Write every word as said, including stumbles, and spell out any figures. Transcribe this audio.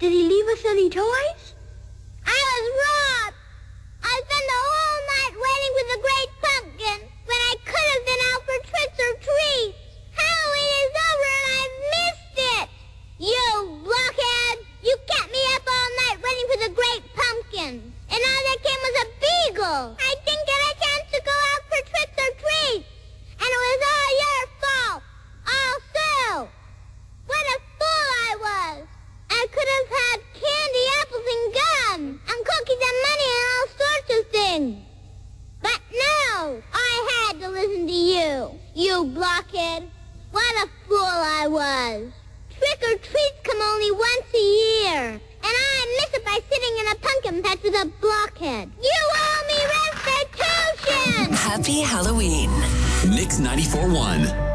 Did he leave us any toys? I was robbed. I spent the whole night waiting for the great pumpkin when I could have been out for tricks or treats. Halloween is over and I missed it. You blockhead. You kept me up all night waiting for the great pumpkin. And all that came was a beagle. I didn't get a chance to go out for tricks or treats. And it was all your fault. Also. What a fool I was. I could have had candy, apples, and gum, and cookies and money and all sorts of things. But no, I had to listen to you, you blockhead. What a fool I was. Trick or treats come only once a year, and I miss it by sitting in a pumpkin patch with a blockhead. You owe me restitution! Happy Halloween. Mix ninety-four point one.